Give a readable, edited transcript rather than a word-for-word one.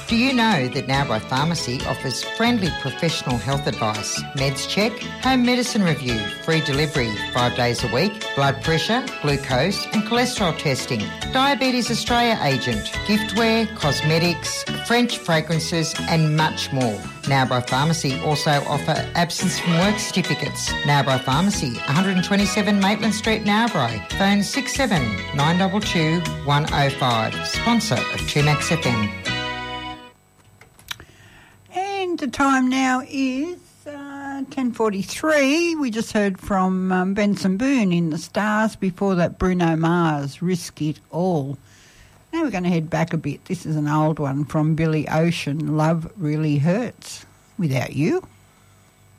Do you know that Narrabri Pharmacy offers friendly professional health advice, meds check, home medicine review, free delivery 5 days a week, blood pressure, glucose and cholesterol testing, Diabetes Australia agent, giftware, cosmetics, French fragrances and much more. Narrabri Pharmacy also offer absence from work certificates. Narrabri Pharmacy, 127 Maitland Street, Narrabri. Phone 67 922 105. Sponsor of 2Max FM. And the time now is 10:43. We just heard from Benson Boone in The Stars. Before that, Bruno Mars, Risk It All. Now we're going to head back a bit. This is an old one from Billy Ocean, Love Really Hurts Without You.